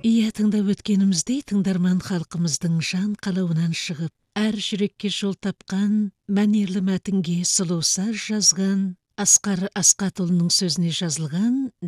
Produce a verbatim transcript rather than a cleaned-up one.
Ия тыңдап өткеніміздей тыңдарман халқымыздың жан қалауынан шығып, әр жүрекке жол тапқан, мәнерлі мәтінге сұлу саз жазған, Асқар Асқатұлының сөзіне жазылған